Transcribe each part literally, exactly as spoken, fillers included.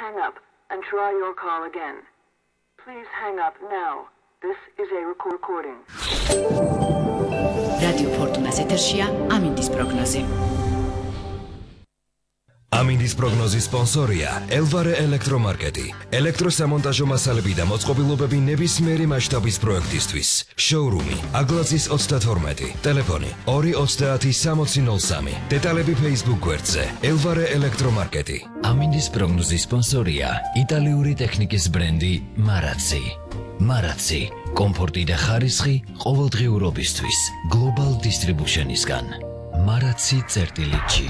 hang up and try your call again. Please hang up now. This is a recording. Radio Fortuna's ეთერშია ამინდის პროგნოზი. ამინდის პროგნოზის სპონსორია ელვარე ელექტრომარკეტი. ელექტროსამონტაჟო მასალები და მოწყობილობები ნებისმიერი მასშტაბის პროექტისთვის. შოურუმი აგლაცის ოცდათორმეტი, ტელეფონი ორი ოცდაათი სამოცი ნოლ სამი. დეტალები Facebook გვერდზე ელვარე ელექტრომარკეტი. ამინდის პროგნოზის სპონსორია იტალიური ტექნიკის ბრენდი მარაცი. მარაცი, კომფორტი და ხარისხი ყოველდღიურობისთვის. Global Distribution-ისგან. მარაცი წერტილი-ჩი.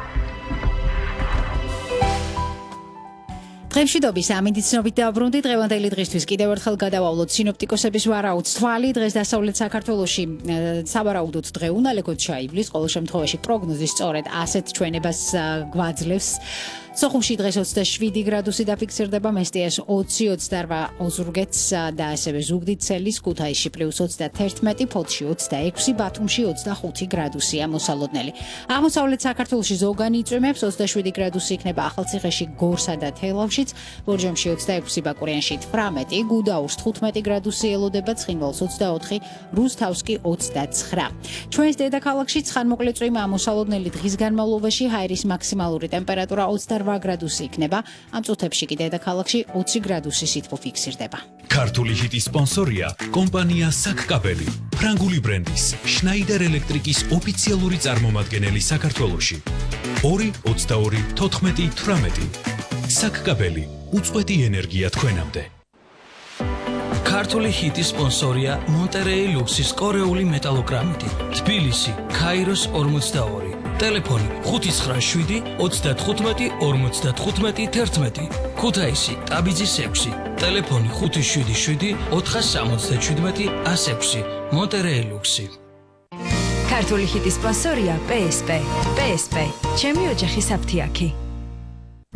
დღემშვიდობის ამინდის ცნობით დავბრუნდი. დღევანდელი დღისთვის კიდევ ერთხელ გადავავლოთ სინოპტიკოსების ვარაუდს თვალი. დღეს დასავლეთ საქართველოში სავარაუდოდ დღე უნალექოდ ჩაივლის. ყოველ შემთხვევაში პროგნოზი სწორედ ასეთ ჩვენებას გვაძლევს. სოხუმში დღეს ოცდაშვიდი გრადუსი დაფიქსირდება, მესტიას ოცი, ოცდაოთხ ოზურგეთს და ასევე ზუგდიდცელის, ქუთაისში პლუს ოცდაერთმეტი, ფოთში ოცდაექვსი, ბათუმში ოცდახუთი გრადუსია მოსალოდნელი. აღმოსავლეთ საქართველოში ზოგანი იწვიმებს, ოცდაშვიდი გრადუსი იქნება ახალციხეში, გორსა და თელავშიც, ბორჯომში ოცდაექვსი, ბაკურიანში თვრამეტი, გუდაურს თხუთმეტი გრადუსი ელოდება, ცხინვალს ოცდაოთხი, რუსთავს კი ოცდაცხრა. ჩვენს დედაქალაქში ცხანმოკლე წვიმა მოსალოდნელი დღის განმავლობაში, ჰაერის მაქსიმალური ტემპერატურა ოცდაოთხ გრადუსი იქნება. ამ წუთებში კი დედაქალაქში ოცი გრადუსი სითბო ფიქსირდება. ქართული ჰიტის სპონსორია კომპანია საკკაბელი, ფრანგული ბრენდის შნაიდერ ელექტრიკის ოფიციალური წარმომადგენელი საქართველოში. ორი ოცდაორი თოთხმეტი თვრამეტი. საკკაბელი, უწყვეტი ენერგია თქვენამდე. ქართული ჰიტის სპონსორია მონტერეი ლუქსის კორეული მეტალოგრამიტი, თბილისი, ქაიროს ორმოცდაორი. ტელეფონი ხუთი ცხრა შვიდი ოცდათხუთმეტი ორმოცდათხუთმეტი თერთმეტი. ქუთაისი, ტაბიძის ექვსი. ტელეფონი ხუთი შვიდი შვიდი ოთხასამოცდაჩვიდმეტი ასი ექვსი. მონტერეი ლუქსი. ქართული ჰიტის სპონსორია პე ეს პე. პე ეს პე. ჩემი ოჯახის აფთიაქი.